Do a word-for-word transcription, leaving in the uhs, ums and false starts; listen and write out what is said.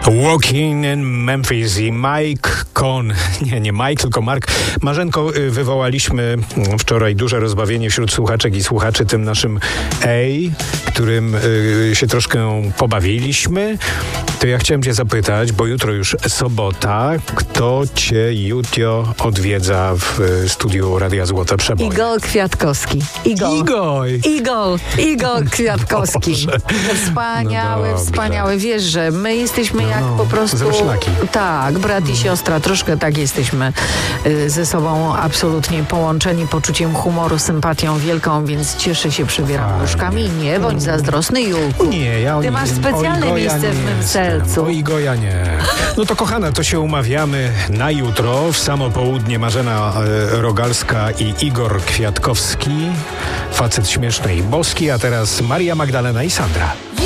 Walking in Memphis i Mike Cohn, nie, nie Mike, tylko Mark. Marzenko, wywołaliśmy wczoraj duże rozbawienie wśród słuchaczek i słuchaczy tym naszym Ej, którym y, się troszkę pobawiliśmy. To ja chciałem cię zapytać, bo jutro już sobota, kto cię jutro odwiedza w studiu Radia Złote Przeboje? Igor Kwiatkowski. Igor. Igor. Igor. Igor Kwiatkowski. Wspaniały, No wspaniały. Wiesz, że my jesteśmy No, jak no, po prostu... zroślaki. Tak, brat i siostra. Troszkę tak jesteśmy y, ze sobą absolutnie połączeni poczuciem humoru, sympatią wielką, więc cieszę się, przybieram Fajnie. nóżkami. Nie bądź zazdrosny, Julku. Nie, ja o Ty nim- masz o specjalne Igoja miejsce nie w mym jestem. sercu. O Igoja nie. No to kochana, to się umawiamy na jutro w samo południe. Marzena e, Rogalska i Igor Kwiatkowski. Facet śmieszny i boski, a teraz Maria Magdalena i Sandra.